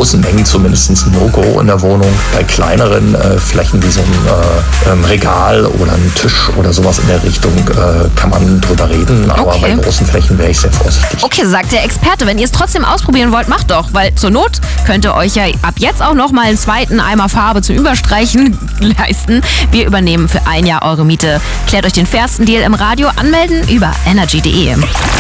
großen Mengen zumindest ein No-Go in der Wohnung. Bei kleineren Flächen wie so ein Regal oder ein Tisch oder sowas in der Richtung kann man drüber reden, aber bei großen Flächen wäre ich sehr vorsichtig. Okay, sagt der Experte, wenn ihr es trotzdem ausprobieren wollt, macht doch, weil zur Not könnt ihr euch ja ab jetzt auch nochmal einen zweiten Eimer Farbe zum Überstreichen leisten. Wir übernehmen für ein Jahr eure Miete. Klärt euch den fairsten Deal im Radio, anmelden über energy.de.